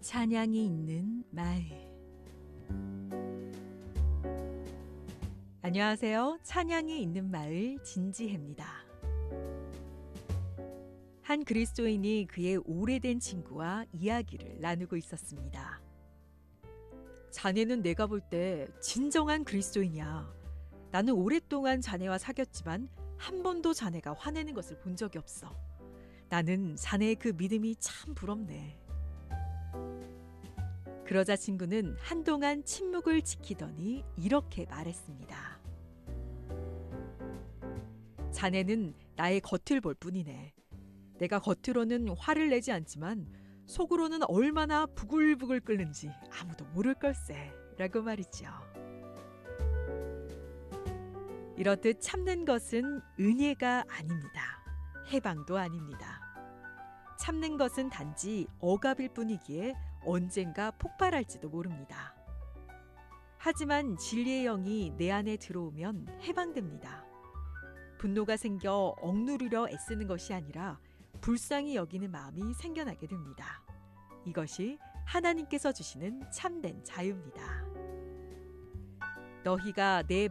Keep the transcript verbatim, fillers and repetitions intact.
찬양이 있는 마을. 안녕하세요. 찬양이 있는 마을 진지혜입니다. 한 그리스도인이 그의 오래된 친구와 이야기를 나누고 있었습니다. 자네는 내가 볼 때 진정한 그리스도인이야. 나는 오랫동안 자네와 사귀었지만 한 번도 자네가 화내는 것을 본 적이 없어. 나는 자네의 그 믿음이 참 부럽네. 그러자 친구는 한동안 침묵을 지키더니 이렇게 말했습니다. 자네는 나의 겉을 볼 뿐이네. 내가 겉으로는 화를 내지 않지만 속으로는 얼마나 부글부글 끓는지 아무도 모를 걸세 라고 말이죠. 이렇듯 참는 것은 은혜가 아닙니다. 해방도 아닙니다. 참는 것은 단지 억압일 뿐이기에 언젠가 폭발할지도 모릅니다. 하지만 진리의 영이 내 안에 들어오면 해방됩니다. 분노가 생겨 억누르려 애쓰는 것이 아니라 불쌍히 여기는 마음이 생겨나게 됩니다. 이것이 하나님께서 주시는 참된 자유입니다. 너희가 내